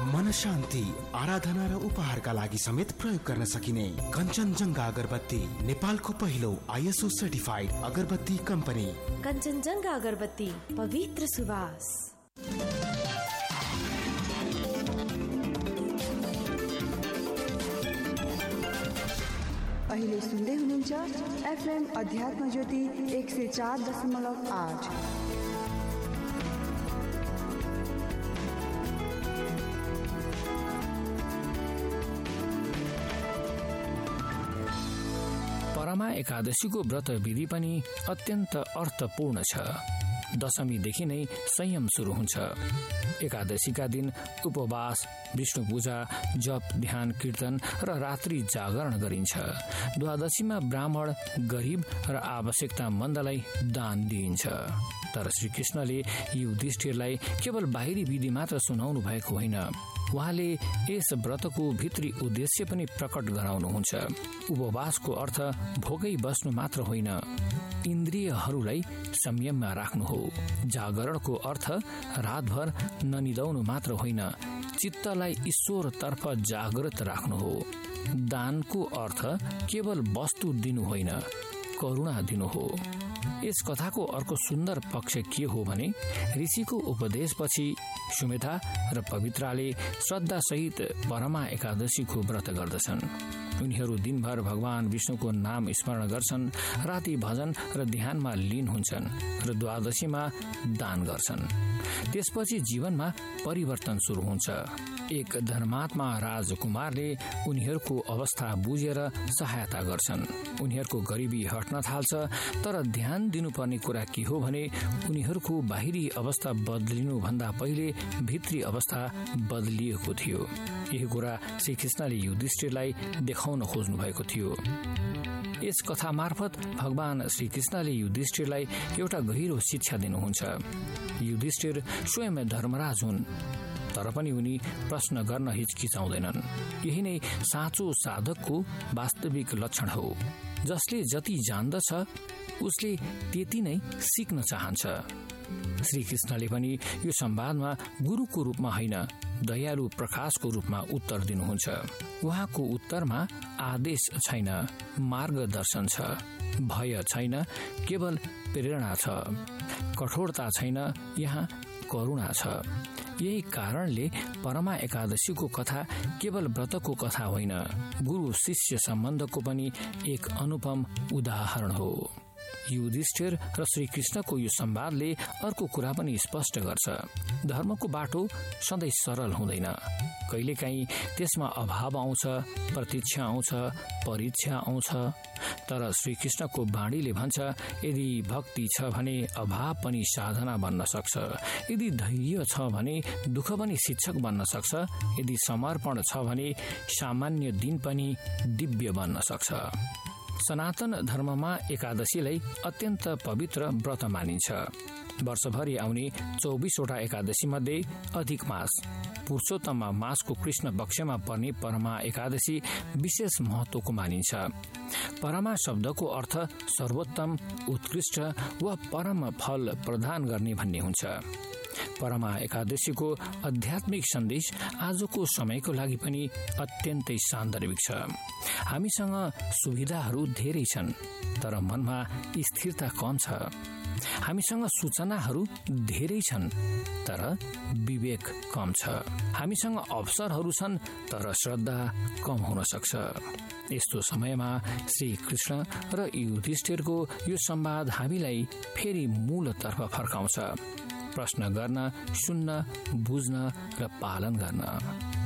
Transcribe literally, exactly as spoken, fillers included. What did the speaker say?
मन शान्ति, आराधना र उपहारका लागि समेत प्रयोग गर्न सकिने कञ्चनजङ्घा अगरबत्ती नेपालको पहिलो आइएसओ सर्टिफाइड अगरबत्ती कम्पनी। कञ्चनजङ्घा अगरबत्ती, पवित्र सुवास। अहिले सुन्दै हुनुहुन्छ एफएम अध्यात्म ज्योति एक सय चार दशमलव आठ। परमा एकादशीको व्रत विधि पनि अत्यन्त अर्थपूर्ण छ। दशमीदेखि नै संयम सुरु हुन्छ। एकादशीका दिन उपवास, विष्णु पूजा, जप, ध्यान, कीर्तन र रात्रि जागरण गरिन्छ। द्वादशीमा ब्राह्मण, गरिब र आवश्यकता मन्दलाई दान दिइन्छ। तर श्रीकृष्णले युधिष्ठिरलाई केवल बाहिरी विधि मात्र सुनाउनु भएको होइन, उहाँले यस व्रतको भित्री उद्देश्य पनि प्रकट गराउनुहुन्छ। उपवासको अर्थ भोकै बस्नु मात्र होइन, इन्द्रियहरूलाई संयममा राख्नु हो। जागरणको अर्थ रातभर ननिदाउनु मात्र होइन, चित्तलाई ईश्वरतर्फ जागृत राख्नु हो। दानको अर्थ केवल वस्तु दिनु होइन, करुणा दिनु हो। यस कथाको अर्को सुन्दर पक्ष के हो भने ऋषिको उपदेशपछि सुमेधा र पवित्राले श्रद्धा सहित परमा एकादशीको व्रत गर्दछन्। उनीहरू दिनभर भगवान विष्णुको नाम स्मरण गर्छन्, राति भजन र ध्यानमा लीन हुन्छन् र द्वादशीमा दान गर्छन्। त्यसपछि जीवनमा परिवर्तन सुरु हुन्छ। एक धर्मात्मा राजकुमारले उनीहरूको अवस्था बुझेर सहायता गर्छन्। उनीहरूको गरिबी हट्न थाल्छ। तर ध्यान दिनुपर्ने कुरा के हो भने उनीहरूको बाहिरी अवस्था बदलिनु भन्दा पहिले भित्री अवस्था बदलिएको थियो। यही कुरा श्रीकृष्णले युधिष्ठिरलाई देखाउन खोज्नु भएको थियो। यस कथा मार्फत भगवान श्रीकृष्णले युधिष्ठिरलाई एउटा गहिरो शिक्षा दिनुहुन्छ। युधिष्ठिर स्वयं धर्मराज हुन्, तर पनि उनी प्रश्न गर्न हिचकिचाउँदैनन्। यही नै साँचो साधकको वास्तविक लक्षण हो। जसले जति जान्दछ उसले त्यति नै सिक्न चाहन्छ। श्रीकृष्णले पनि यो संवादमा गुरुको रूपमा होइन, दयालु प्रकाशको रूपमा उत्तर दिनुहुन्छ। उहाँको उत्तरमा आदेश छैन, मार्गदर्शन छ। भय छैन, केवल प्रेरणा छ। कठोरता छैन, यहाँ करुणा छ। यही कारणले परमा एकादशीको कथा केवल व्रतको कथा होइन, गुरु शिष्य सम्बन्धको पनि एक अनुपम उदाहरण हो। युधिष्ठिर र श्रीकृष्णको यो संवादले अर्को कुरा पनि स्पष्ट गर्छ। धर्मको बाटो सधैँ सरल हुँदैन। कहिलेकाहीँ त्यसमा अभाव आउँछ, प्रतीक्षा आउँछ, परीक्षा आउँछ। तर श्रीकृष्णको बाणीले भन्छ, यदि भक्ति छ भने अभाव पनि साधना बन्न सक्छ। यदि धैर्य छ भने दुःख पनि शिक्षक बन्न सक्छ। यदि समर्पण छ भने सामान्य दिन पनि दिव्य बन्न सक्छ। सनातन धर्ममा एकादशीलाई अत्यन्त पवित्र व्रत मानिन्छ। वर्षभरि आउने चौबिसवटा एकादशी मध्ये अधिक मास, पुरुषोत्तम मासको कृष्ण पक्षमा पर्ने परमा एकादशी विशेष महत्वको मानिन्छ। परमा शब्दको अर्थ सर्वोत्तम, उत्कृष्ट वा परम फल प्रदान गर्ने भन्ने हुन्छ। परमा एकादशीको आध्यात्मिक सन्देश आजको समयको लागि पनि अत्यन्तै सान्दर्भिक छ। हामीसँग सुविधाहरू धेरै छन्, तर मनमा स्थिरता कम छ। हामीसँग सूचनाहरू धेरै छन्, तर विवेक कम छ। हामीसँग अवसरहरू छन्, तर श्रद्धा कम हुन सक्छ। यस्तो समयमा श्री कृष्ण र युधिष्ठिरको यो संवाद हामीलाई फेरि मूलतर्फ फर्काउँछ। प्रश्न गर्न, सुन्न, बुझ्न र पालन गर्न।